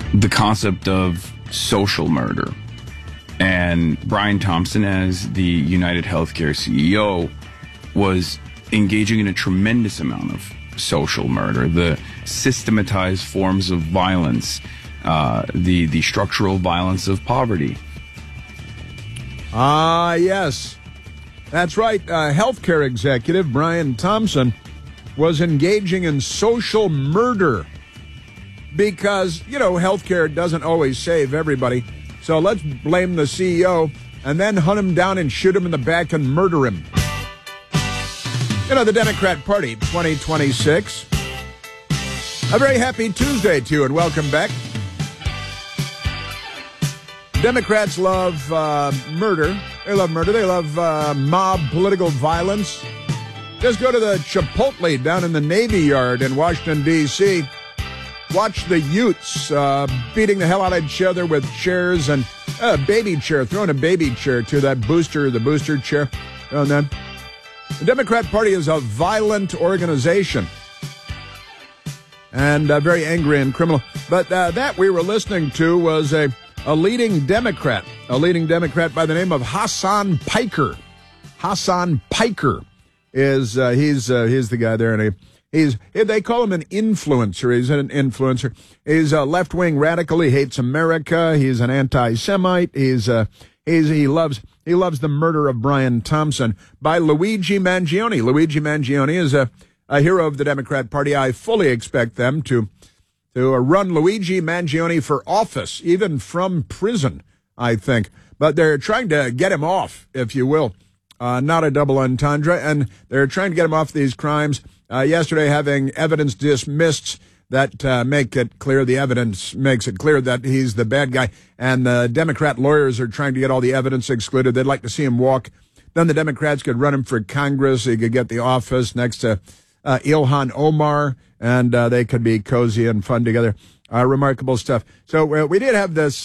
the concept of social murder. And Brian Thompson, as the United Healthcare CEO, was engaging in a tremendous amount of social murder, the systematized forms of violence, the structural violence of poverty. Yes. That's right. Healthcare executive Brian Thompson was engaging in social murder because, healthcare doesn't always save everybody. So let's blame the CEO and then hunt him down and shoot him in the back and murder him. The Democrat Party 2026. A very happy Tuesday to you and welcome back. Democrats love murder. They love murder. They love mob political violence. Just go to the Chipotle down in the Navy Yard in Washington, D.C. Watch the Utes beating the hell out of each other with chairs and a baby chair, throwing a baby chair to the booster chair. And then the Democrat Party is a violent organization and very angry and criminal. But that we were listening to was a leading Democrat by the name of Hassan Piker. Hassan Piker is he's the guy there, and they call him an influencer. He's an influencer. He's a left-wing radical. He hates America. He's an anti-Semite. He loves the murder of Brian Thompson by Luigi Mangione. Luigi Mangione is a hero of the Democrat Party. I fully expect them to run Luigi Mangione for office, even from prison, I think. But they're trying to get him off, if you will. Not a double entendre. And they're trying to get him off these crimes. Yesterday, having evidence dismissed that make it clear, the evidence makes it clear that he's the bad guy. And the Democrat lawyers are trying to get all the evidence excluded. They'd like to see him walk. Then the Democrats could run him for Congress. He could get the office next to Ilhan Omar, and they could be cozy and fun together. Remarkable stuff. So we did have this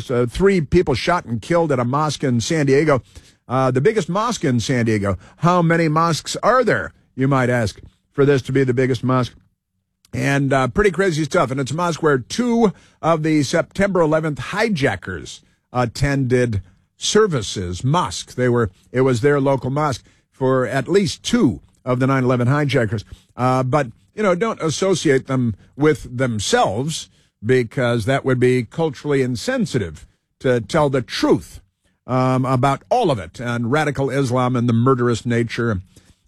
3 people shot and killed at a mosque in San Diego, the biggest mosque in San Diego. How many mosques are there, you might ask, for this to be the biggest mosque? And pretty crazy stuff. And it's a mosque where 2 of the September 11th hijackers attended services. Mosque. It was their local mosque for at least 2 of the 9/11 hijackers. But, don't associate them with themselves, because that would be culturally insensitive to tell the truth about all of it, and radical Islam and the murderous nature.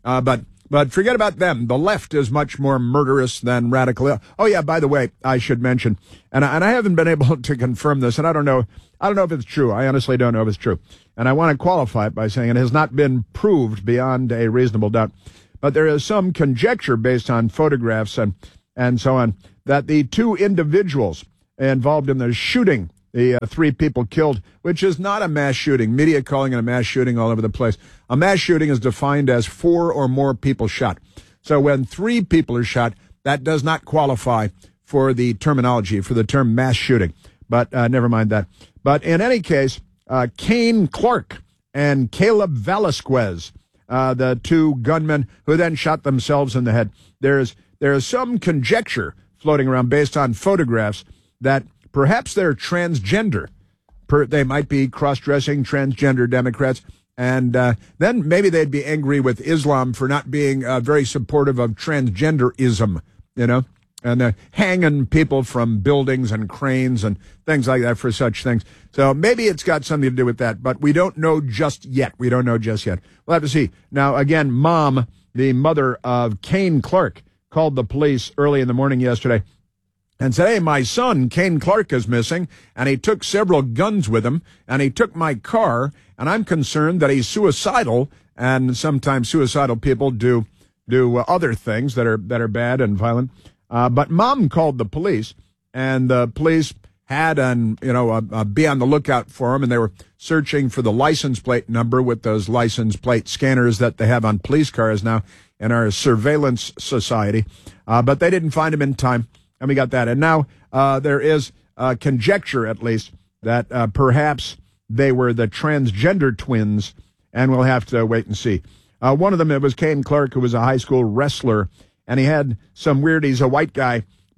But forget about them. The left is much more murderous than radical. Oh, yeah, by the way, I should mention, and I haven't been able to confirm this, and I don't know if it's true. I honestly don't know if it's true. And I want to qualify it by saying it has not been proved beyond a reasonable doubt. But there is some conjecture based on photographs and so on that the 2 individuals involved in the shooting, the 3 people killed, which is not a mass shooting. Media calling it a mass shooting all over the place. A mass shooting is defined as 4 or more people shot. So when 3 people are shot, that does not qualify for the terminology, for the term mass shooting. But never mind that. But in any case, Kane Clark and Caleb Velasquez, the 2 gunmen who then shot themselves in the head. There is some conjecture floating around based on photographs that perhaps they're transgender. They might be cross-dressing transgender Democrats. And then maybe they'd be angry with Islam for not being very supportive of transgenderism, and hanging people from buildings and cranes and things like that for such things. So maybe it's got something to do with that, but we don't know just yet. We'll have to see. Now, again, Mom, the mother of Kane Clark, called the police early in the morning yesterday and said, "Hey, my son, Kane Clark, is missing, and he took several guns with him, and he took my car, and I'm concerned that he's suicidal, and sometimes suicidal people do other things that are bad and violent." But Mom called the police, and the police had be on the lookout for him, and they were searching for the license plate number with those license plate scanners that they have on police cars now in our surveillance society. But they didn't find him in time, and we got that. And now there is conjecture, at least, that perhaps they were the transgender twins, and we'll have to wait and see. One of them, it was Kane Clark, who was a high school wrestler, and he had some weird, he's a white guy,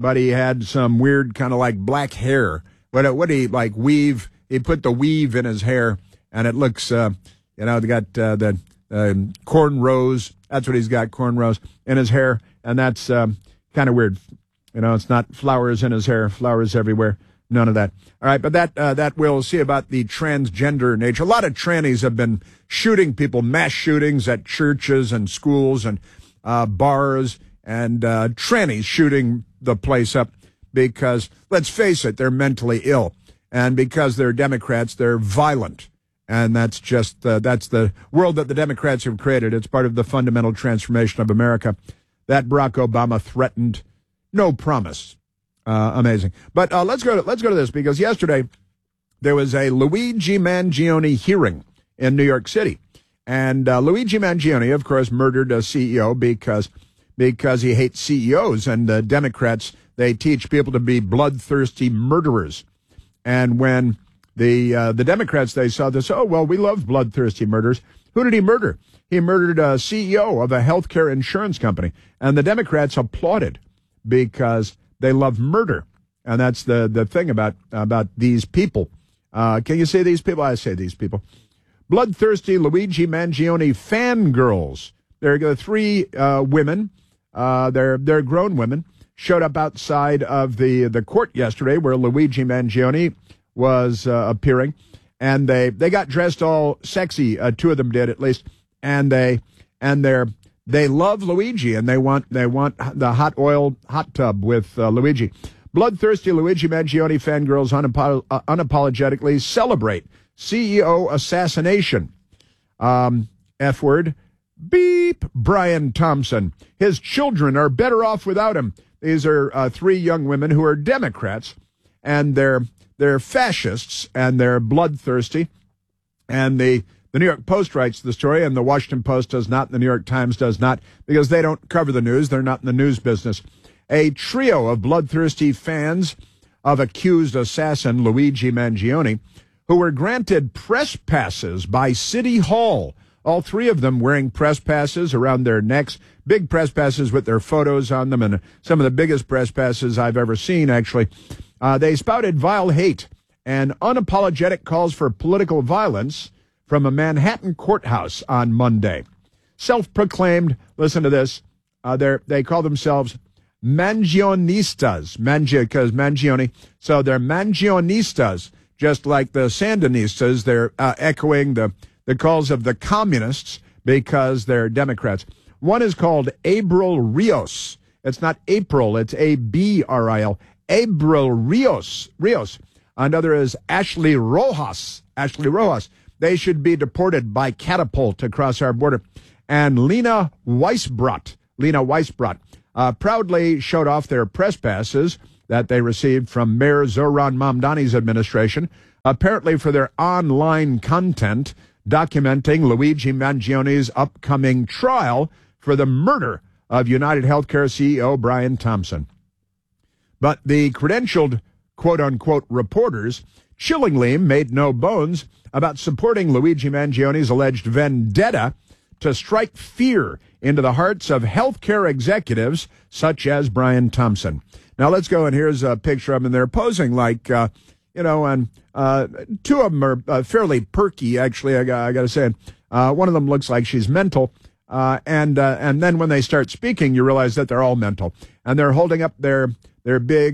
but he had some weird kind of like black hair. What he like weave? He put the weave in his hair, and it looks, they got the cornrows. That's what he's got, cornrows in his hair, and that's kind of weird. It's not flowers in his hair, flowers everywhere. None of that. All right, but that we'll see about the transgender nature. A lot of trannies have been shooting people, mass shootings at churches and schools and bars, and trannies shooting the place up because, let's face it, they're mentally ill. And because they're Democrats, they're violent. And that's just, that's the world that the Democrats have created. It's part of the fundamental transformation of America that Barack Obama threatened. No promise. Amazing. But let's go to this, because yesterday there was a Luigi Mangione hearing in New York City. And Luigi Mangione, of course, murdered a CEO because he hates CEOs. And the Democrats, they teach people to be bloodthirsty murderers. And when the Democrats, they saw this, oh, well, we love bloodthirsty murders. Who did he murder? He murdered a CEO of a healthcare insurance company. And the Democrats applauded because they love murder. And that's the thing about these people. Can you say these people? I say these people. Bloodthirsty Luigi Mangione fangirls. There are three women. They're grown women. Showed up outside of the court yesterday where Luigi Mangione was appearing. And they got dressed all sexy. Two of them did, at least. And they love Luigi, and they want the hot tub with Luigi. Bloodthirsty Luigi Mangione fangirls unapologetically celebrate CEO assassination. F word. Beep. Brian Thompson. His children are better off without him. These are three young women who are Democrats, and they're fascists, and they're bloodthirsty. And the New York Post writes the story, and the Washington Post does not, and the New York Times does not, because they don't cover the news. They're not in the news business. A trio of bloodthirsty fans of accused assassin Luigi Mangione, who were granted press passes by City Hall, all three of them wearing press passes around their necks, big press passes with their photos on them, and some of the biggest press passes I've ever seen, actually. They spouted vile hate and unapologetic calls for political violence from a Manhattan courthouse on Monday. Self-proclaimed, listen to this, they call themselves Mangionistas, because Mangione, so they're Mangionistas, just like the Sandinistas. They're echoing the calls of the communists because they're Democrats. One is called Abril Rios. It's not April, it's A-B-R-I-L. Abril Rios. Another is Ashley Rojas. They should be deported by catapult across our border. And Lena Weisbrot proudly showed off their press passes that they received from Mayor Zohran Mamdani's administration, apparently for their online content documenting Luigi Mangione's upcoming trial for the murder of United Healthcare CEO Brian Thompson. But the credentialed quote-unquote reporters chillingly made no bones about supporting Luigi Mangione's alleged vendetta to strike fear into the hearts of healthcare executives such as Brian Thompson. Now let's go, and here's a picture of them, and they're posing like, and two of them are fairly perky, actually, I got to say. One of them looks like she's mental, and then when they start speaking, you realize that they're all mental. And they're holding up their big,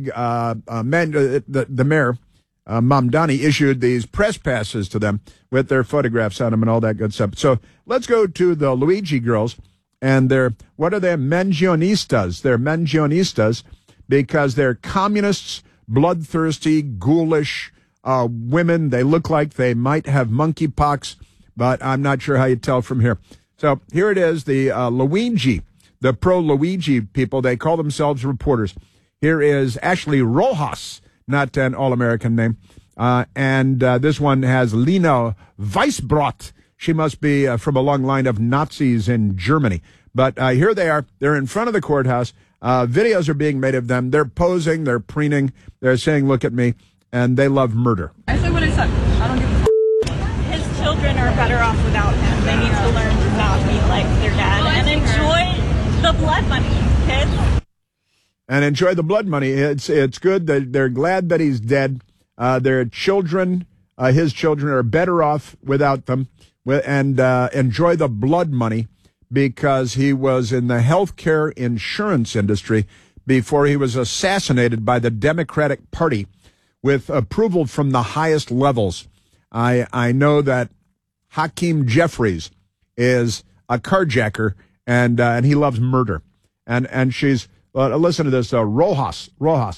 the mayor, Mamdani, issued these press passes to them with their photographs on them and all that good stuff. So let's go to the Luigi girls, and what are they? Mangionistas. They're Mangionistas because they're communists, bloodthirsty, ghoulish women. They look like they might have monkeypox, but I'm not sure how you tell from here. So here it is, the Luigi, the pro-Luigi people. They call themselves reporters. Here is Ashley Rojas, not an all-American name. And this one has Lena Weisbrot. She must be from a long line of Nazis in Germany. But here they are. They're in front of the courthouse. Videos are being made of them. They're posing. They're preening. They're saying, look at me. And they love murder. I said what I said. I don't give a f***. His children are better off without him. They need to learn to not be like their dad and enjoy the blood money, kids. and enjoy the blood money. It's good that they're glad that he's dead. Their children, his children, are better off without them, and enjoy the blood money because he was in the healthcare insurance industry before he was assassinated by the Democratic Party with approval from the highest levels. I know that Hakeem Jeffries is a carjacker, and he loves murder. And she's, listen to this, Rojas,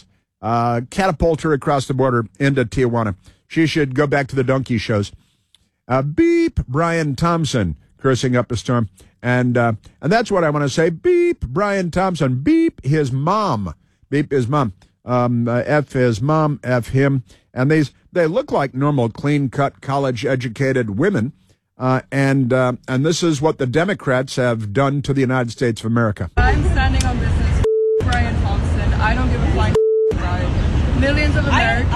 catapult her across the border into Tijuana. She should go back to the donkey shows. Beep, Brian Thompson, cursing up a storm. And that's what I want to say. Beep, Brian Thompson. Beep, his mom. Beep, his mom. F his mom, F him. And they look like normal, clean-cut, college-educated women. And this is what the Democrats have done to the United States of America. I'm standing on business. Brian Thompson. I don't give a flying about it. Millions of Americans.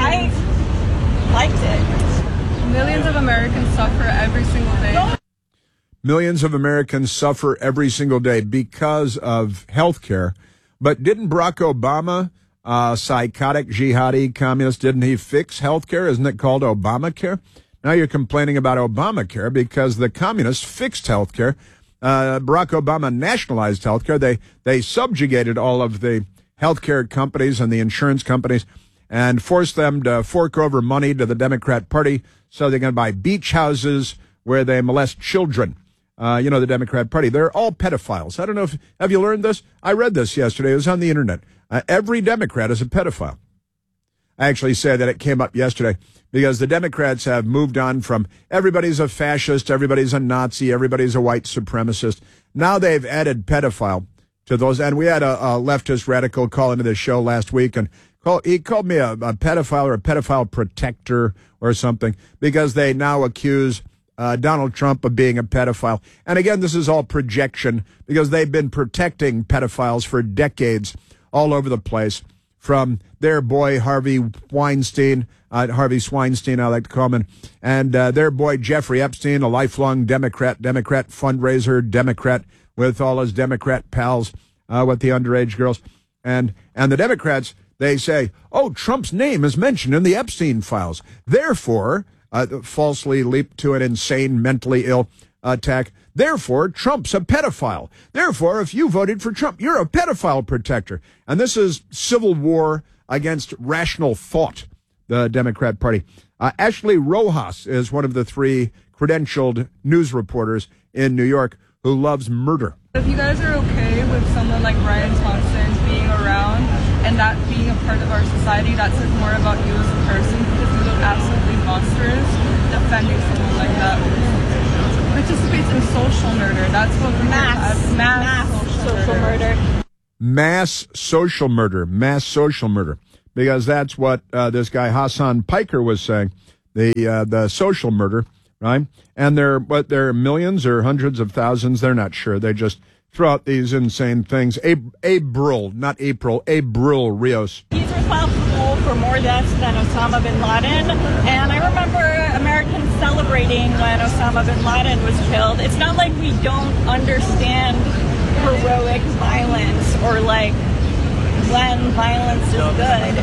I liked it. Millions of Americans suffer every single day. Millions of Americans suffer every single day because of health care. But didn't Barack Obama, psychotic, jihadi, communist, didn't he fix health care? Isn't it called Obamacare? Now you're complaining about Obamacare because the communists fixed health care. Barack Obama nationalized health care. They subjugated all of the health care companies and the insurance companies and forced them to fork over money to the Democrat Party so they can buy beach houses where they molest children. The Democrat Party. They're all pedophiles. I don't know have you learned this? I read this yesterday. It was on the internet. Every Democrat is a pedophile. I actually said that it came up yesterday because the Democrats have moved on from everybody's a fascist, everybody's a Nazi, everybody's a white supremacist. Now they've added pedophile to those. And we had a leftist radical call into this show last week, and he called me a pedophile or a pedophile protector or something because they now accuse Donald Trump of being a pedophile. And again, this is all projection because they've been protecting pedophiles for decades all over the place, from their boy Harvey Weinstein, Harvey Swinestein, I like to call him, and their boy Jeffrey Epstein, a lifelong Democrat fundraiser, Democrat with all his Democrat pals, with the underage girls. And the Democrats, they say, oh, Trump's name is mentioned in the Epstein files. Therefore, falsely leap to an insane, mentally ill attack. Therefore, Trump's a pedophile. Therefore, if you voted for Trump, you're a pedophile protector. And this is civil war against rational thought, the Democrat Party. Ashley Rojas is one of the 3 credentialed news reporters in New York who loves murder. If you guys are okay with someone like Brian Thompson being around and that being a part of our society, that says more about you as a person because you look absolutely monstrous defending someone like that who participates in social murder. That's what we're mass social murder. Mass social murder. Mass social murder. Because that's what this guy Hassan Piker was saying. The social murder, right? And they're millions or hundreds of thousands. They're not sure. They just throw out these insane things. Abril Rios. He's responsible for more deaths than Osama bin Laden. And I remember Americans celebrating when Osama bin Laden was killed. It's not like we don't understand heroic violence or like when violence is good.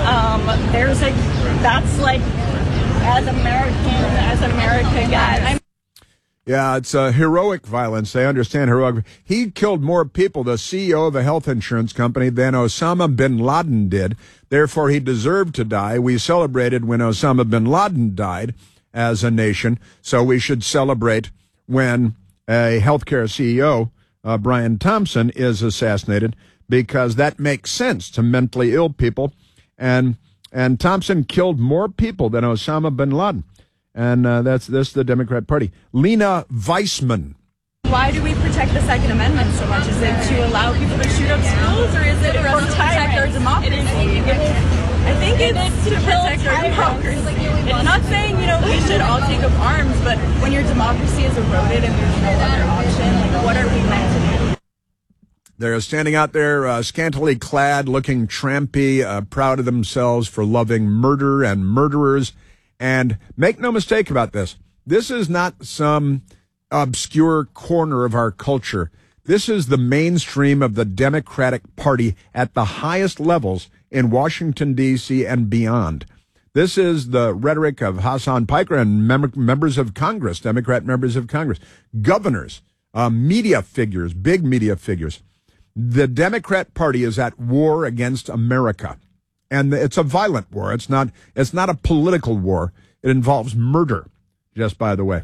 That's like as America gets. Yeah, it's heroic violence. They understand heroic. He killed more people, the CEO of a health insurance company, than Osama bin Laden did. Therefore, he deserved to die. We celebrated when Osama bin Laden died as a nation. So we should celebrate when a healthcare CEO, Brian Thompson, is assassinated, because that makes sense to mentally ill people. And Thompson killed more people than Osama bin Laden. And that's the Democrat Party. Lena Weissman. Why do we protect the Second Amendment so much? Is it to allow people to shoot up schools, or is it for us to protect our democracy? I think it's to protect our democracy. It's not saying, we should all take up arms, but when your democracy is eroded and there's no other option, like, what are we meant to do? They're standing out there scantily clad, looking trampy, proud of themselves for loving murder and murderers. And make no mistake about this. This is not some obscure corner of our culture. This is the mainstream of the Democratic Party at the highest levels in Washington, D.C. and beyond. This is the rhetoric of Hasan Piker and members of Congress, Democrat members of Congress, governors, media figures, big media figures. The Democrat Party is at war against America, and it's a violent war. It's not a political war. It involves murder, just by the way.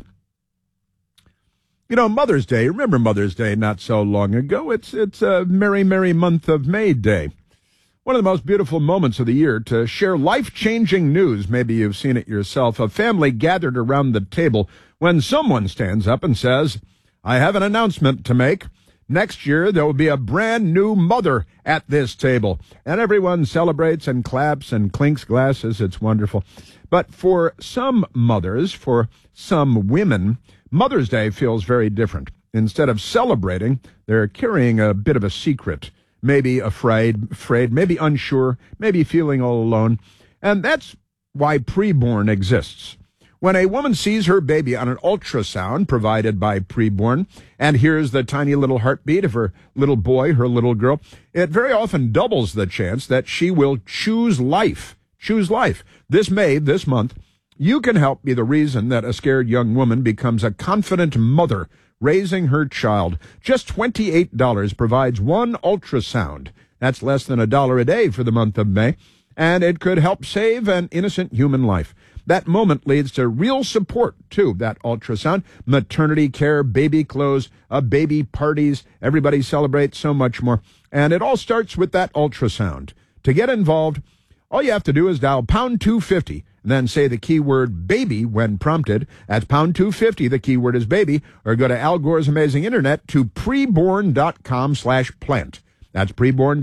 You know, Mother's Day, remember Mother's Day not so long ago? It's a merry, merry month of May Day. One of the most beautiful moments of the year to share life-changing news. Maybe you've seen it yourself. A family gathered around the table when someone stands up and says, I have an announcement to make. Next year, there will be a brand new mother at this table. And everyone celebrates and claps and clinks glasses. It's wonderful. But for some mothers, for some women, Mother's Day feels very different. Instead of celebrating, they're carrying a bit of a secret. Maybe afraid, maybe unsure, maybe feeling all alone. And that's why Preborn exists. When a woman sees her baby on an ultrasound provided by Preborn and hears the tiny little heartbeat of her little boy, her little girl, it very often doubles the chance that she will choose life. Choose life. This May, this month, you can help be the reason that a scared young woman becomes a confident mother raising her child. Just $28 provides one ultrasound. That's less than $1 a day for the month of May, and it could help save an innocent human life. That moment leads to real support, too, that ultrasound, maternity care, baby clothes, baby parties, everybody celebrates, so much more. And it all starts with that ultrasound. To get involved, all you have to do is dial pound 250, and then say the keyword baby when prompted. That's pound 250, the keyword is baby, or go to Al Gore's Amazing Internet to preborn.com/plant. That's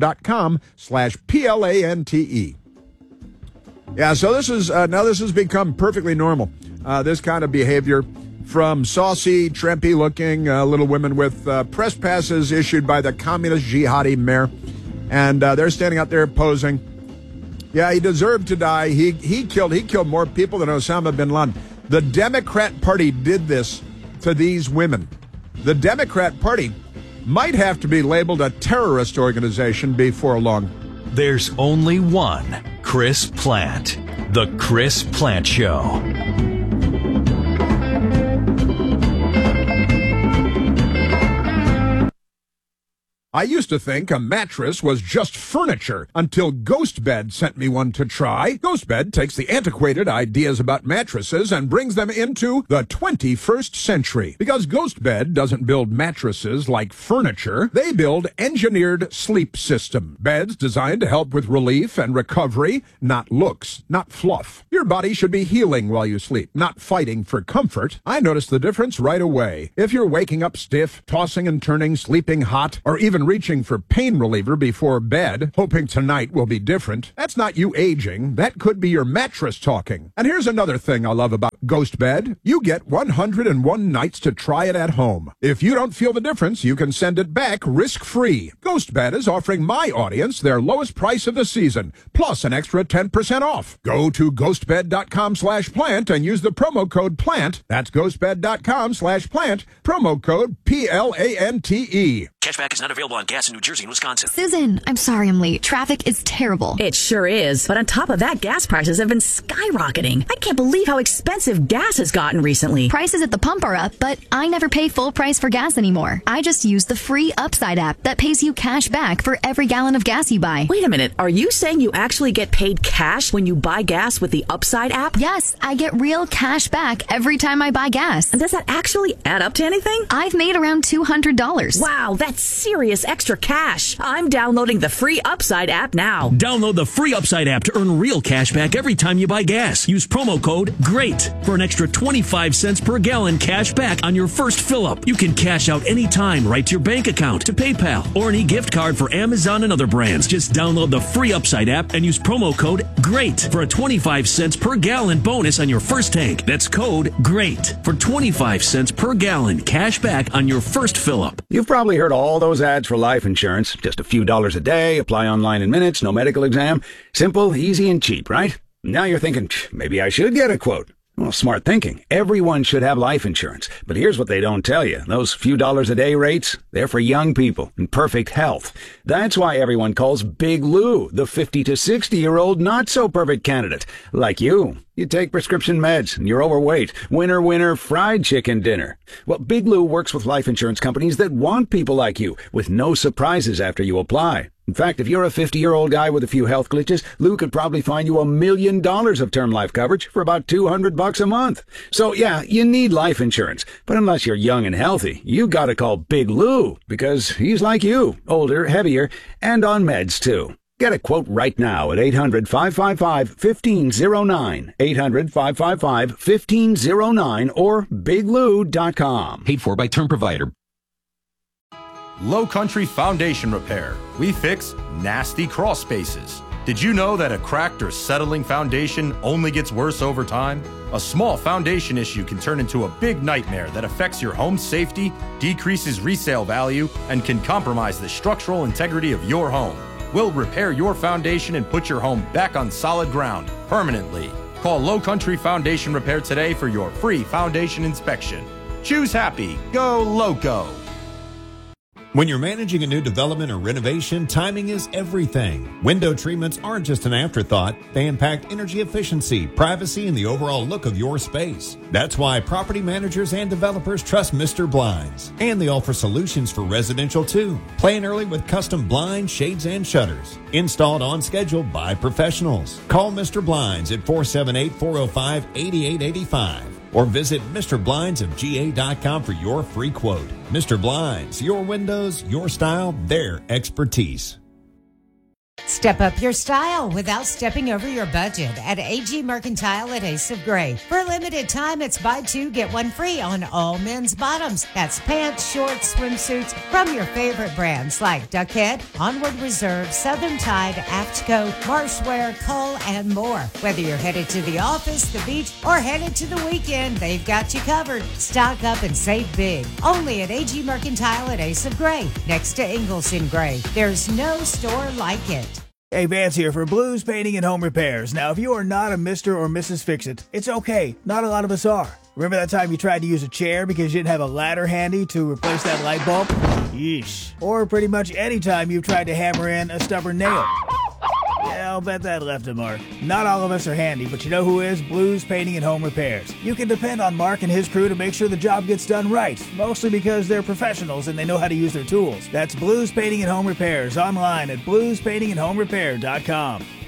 preborn.com/PLANTE. Yeah, so this is now this has become perfectly normal. This kind of behavior from saucy, trampy-looking little women with press passes issued by the communist jihadi mayor, and they're standing out there posing. Yeah, he deserved to die. He killed more people than Osama bin Laden. The Democrat Party did this to these women. The Democrat Party might have to be labeled a terrorist organization before long. There's only one Chris Plante. The Chris Plante Show. I used to think a mattress was just furniture until GhostBed sent me one to try. GhostBed takes the antiquated ideas about mattresses and brings them into the 21st century. Because GhostBed doesn't build mattresses like furniture, they build engineered sleep system. Beds designed to help with relief and recovery, not looks, not fluff. Your body should be healing while you sleep, not fighting for comfort. I noticed the difference right away. If you're waking up stiff, tossing and turning, sleeping hot, or even reaching for pain reliever before bed, hoping tonight will be different, that's not you aging. That could be your mattress talking. And here's another thing I love about GhostBed. You get 101 nights to try it at home. If you don't feel the difference, you can send it back risk-free. GhostBed is offering my audience their lowest price of the season, plus an extra 10% off. Go to ghostbed.com/plant and use the promo code PLANT. That's ghostbed.com/plant, promo code PLANTE. Cashback is not available on gas in New Jersey and Wisconsin. Susan, I'm sorry I'm late. Traffic is terrible. It sure is. But on top of that, gas prices have been skyrocketing. I can't believe how expensive gas has gotten recently. Prices at the pump are up, but I never pay full price for gas anymore. I just use the free Upside app that pays you cash back for every gallon of gas you buy. Wait a minute. Are you saying you actually get paid cash when you buy gas with the Upside app? Yes, I get real cash back every time I buy gas. And does that actually add up to anything? I've made around $200. Wow, that's serious extra cash. I'm downloading the free Upside app now. Download the free Upside app to earn real cash back every time you buy gas. Use promo code GREAT for an extra 25 cents per gallon cash back on your first fill-up. You can cash out anytime right to your bank account, to PayPal, or any gift card for Amazon and other brands. Just download the free Upside app and use promo code GREAT for a 25 cents per gallon bonus on your first tank. That's code GREAT for 25 cents per gallon cash back on your first fill-up. You've probably heard all those ads for life insurance. Just a few dollars a day, apply online in minutes, no medical exam. Simple, easy, and cheap, right? Now you're thinking, maybe I should get a quote. Well, smart thinking. Everyone should have life insurance. But here's what they don't tell you. Those few dollars a day rates, they're for young people in perfect health. That's why everyone calls Big Lou the 50 to 60-year-old not-so-perfect candidate. Like you. You take prescription meds and you're overweight. Winner, winner, fried chicken dinner. Well, Big Lou works with life insurance companies that want people like you, with no surprises after you apply. In fact, if you're a 50-year-old guy with a few health glitches, Lou could probably find you $1 million of term life coverage for about $200 a month. So yeah, you need life insurance. But unless you're young and healthy, you gotta call Big Lou, because he's like you, older, heavier, and on meds too. Get a quote right now at 800-555-1509, 800-555-1509, or biglou.com. Paid for by term provider. Low Country Foundation Repair. We fix nasty crawl spaces. Did you know that a cracked or settling foundation only gets worse over time? A small foundation issue can turn into a big nightmare that affects your home's safety, decreases resale value, and can compromise the structural integrity of your home. We'll repair your foundation and put your home back on solid ground permanently. Call Low Country Foundation Repair today for your free foundation inspection. Choose happy. Go Loco. When you're managing a new development or renovation, timing is everything. Window treatments aren't just an afterthought. They impact energy efficiency, privacy, and the overall look of your space. That's why property managers and developers trust Mr. Blinds. And they offer solutions for residential too. Plan early with custom blinds, shades, and shutters. Installed on schedule by professionals. Call Mr. Blinds at 478-405-8885. Or visit MrBlindsofGA.com for your free quote. Mr. Blinds, your windows, your style, their expertise. Step up your style without stepping over your budget at AG Mercantile at Ace of Gray. For a limited time, it's buy two, get one free on all men's bottoms. That's pants, shorts, swimsuits from your favorite brands like Duckhead, Onward Reserve, Southern Tide, Aftco, Marshwear, Cull, and more. Whether you're headed to the office, the beach, or headed to the weekend, they've got you covered. Stock up and save big. Only at AG Mercantile at Ace of Gray, next to Ingalls in Gray. There's no store like it. Hey, Vance here for Blues Painting and Home Repairs. Now, if you are not a Mr. or Mrs. Fix-It, it's okay. Not a lot of us are. Remember that time you tried to use a chair because you didn't have a ladder handy to replace that light bulb? Yeesh. Or pretty much any time you've tried to hammer in a stubborn nail. Yeah, I'll bet that left a mark. Not all of us are handy, but you know who is? Blues Painting and Home Repairs. You can depend on Mark and his crew to make sure the job gets done right, mostly because they're professionals and they know how to use their tools. That's Blues Painting and Home Repairs, online at bluespaintingandhomerepair.com.